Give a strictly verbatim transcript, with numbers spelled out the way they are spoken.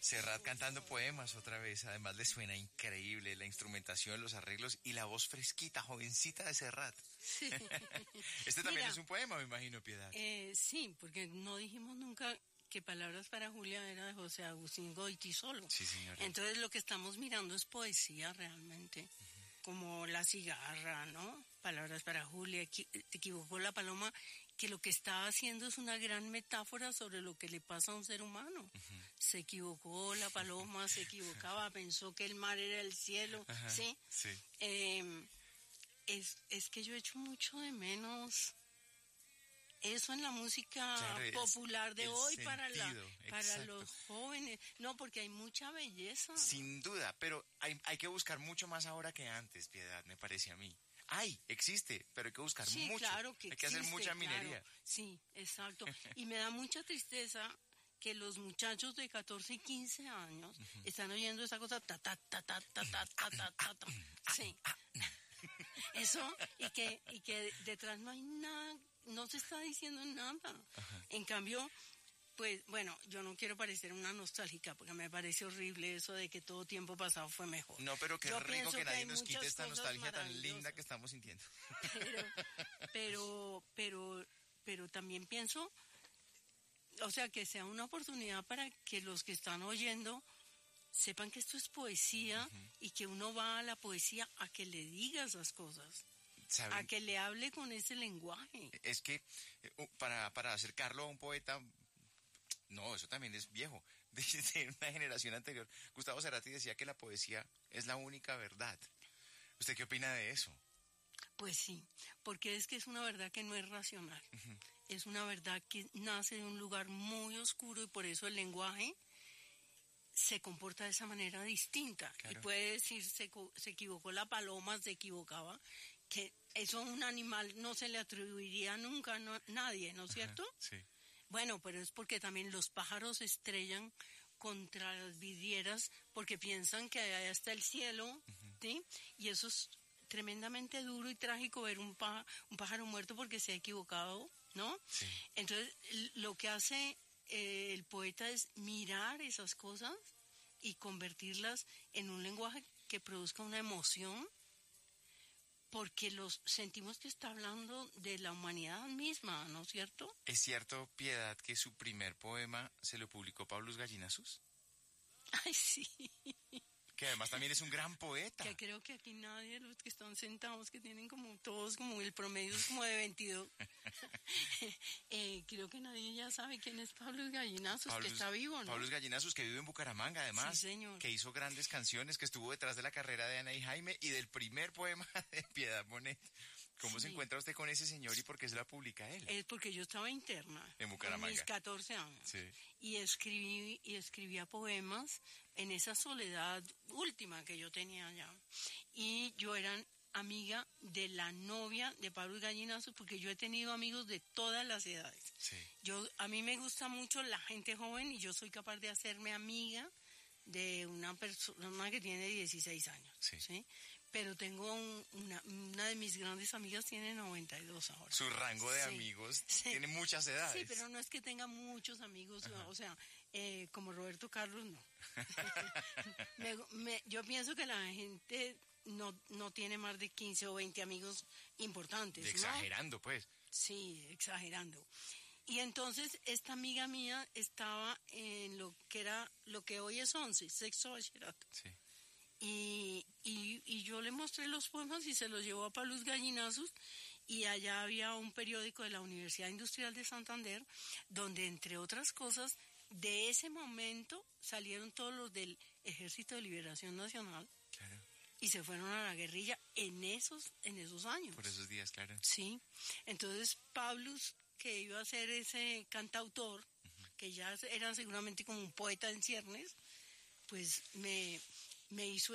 Serrat cantando poemas otra vez, además le suena increíble la instrumentación, los arreglos y la voz fresquita, jovencita de Serrat. Sí. Este también Mira, es un poema, me imagino, Piedad. Eh, sí, porque no dijimos nunca que Palabras para Julia era de José Agustín Goytisolo. Sí, señora. Entonces lo que estamos mirando es poesía realmente, uh-huh. Como La cigarra, ¿no? Palabras para Julia, te equivocó la paloma, que lo que está haciendo es una gran metáfora sobre lo que le pasa a un ser humano. Uh-huh. Se equivocó la paloma, se equivocaba, pensó que el mar era el cielo, uh-huh. ¿Sí? Sí. Eh, es, es que yo echo mucho de menos eso en la música claro, popular de hoy sentido, para la para los jóvenes. No, porque hay mucha belleza. Sin duda, pero hay, hay que buscar mucho más ahora que antes, Piedad, me parece a mí. Hay, existe, pero hay que buscar sí, mucho. Claro que hay que existe, hacer mucha minería. Claro. Sí, exacto. Y me da mucha tristeza que los muchachos de catorce y quince años uh-huh. están oyendo esa cosa ta ta ta ta ta ta ta ta ta ta. Sí. Eso, y que, y que detrás no hay nada, no se está diciendo nada. Ajá. En cambio, pues, bueno, yo no quiero parecer una nostálgica, porque me parece horrible eso de que todo tiempo pasado fue mejor. No, pero qué yo rico que, que nadie nos quite esta nostalgia tan maravillosas. linda que estamos sintiendo. Pero, pero, pero, pero también pienso, o sea, que sea una oportunidad para que los que están oyendo sepan que esto es poesía uh-huh. y que uno va a la poesía a que le diga esas cosas, ¿saben? A que le hable con ese lenguaje. Es que eh, para, para acercarlo a un poeta, no, eso también es viejo, de una generación anterior. Gustavo Cerati decía que la poesía es la única verdad. ¿Usted qué opina de eso? Pues sí, porque es que es una verdad que no es racional. Uh-huh. Es una verdad que nace de un lugar muy oscuro y por eso el lenguaje se comporta de esa manera distinta. Claro. Y puede decir, se, se equivocó la paloma, se equivocaba, que eso a un animal no se le atribuiría nunca a no, nadie, ¿no es cierto? Ajá, sí. Bueno, pero es porque también los pájaros se estrellan contra las vidrieras porque piensan que allá está el cielo, uh-huh. ¿Sí? Y eso es tremendamente duro y trágico ver un, pá, un pájaro muerto porque se ha equivocado, ¿no? Sí. Entonces, lo que hace Eh, el poeta es mirar esas cosas y convertirlas en un lenguaje que produzca una emoción, porque los sentimos que está hablando de la humanidad misma, ¿no es cierto? ¿Es cierto, Piedad, que su primer poema se lo publicó Pablos Gallinazos? Ay, sí. Que además también es un gran poeta. Que creo que aquí nadie, los que están sentados, que tienen como todos, como el promedio es como de veintidós. eh, creo que nadie ya sabe quién es Pablos Gallinazos, Pablos, que está vivo, ¿no? Pablos Gallinazos, que vive en Bucaramanga, además. Sí, señor. Que hizo grandes canciones, que estuvo detrás de la carrera de Ana y Jaime y del primer poema de Piedad Bonet. ¿Cómo sí. se encuentra usted con ese señor y por qué se la publica él? Es porque yo estaba interna. En Bucaramanga. En mis catorce años. Sí. Y escribí, y escribía poemas en esa soledad última que yo tenía allá. Y yo era amiga de la novia de Pablo Gallinazo, porque yo he tenido amigos de todas las edades. Sí. Yo, a mí me gusta mucho la gente joven y yo soy capaz de hacerme amiga de una persona que tiene dieciséis años. Sí. ¿Sí? Pero tengo un, una, una de mis grandes amigas tiene noventa y dos ahora. Su rango de sí, amigos sí. tiene muchas edades. Sí, pero no es que tenga muchos amigos, no, o sea, eh, como Roberto Carlos, no. me, me, yo pienso que la gente no, no tiene más de quince o veinte amigos importantes, ¿no? Exagerando, pues. Sí, exagerando. Y entonces esta amiga mía estaba en lo que era, lo que hoy es once, sexto bachillerato. Sí. Y, y, y yo le mostré los poemas y se los llevó a Pablos Gallinazos, y allá había un periódico de la Universidad Industrial de Santander donde, entre otras cosas, de ese momento salieron todos los del Ejército de Liberación Nacional. Claro. Y se fueron a la guerrilla en esos, en esos años. Por esos días, claro. Sí. Entonces Pablos, que iba a ser ese cantautor, uh-huh. que ya era seguramente como un poeta en ciernes, pues me, me hizo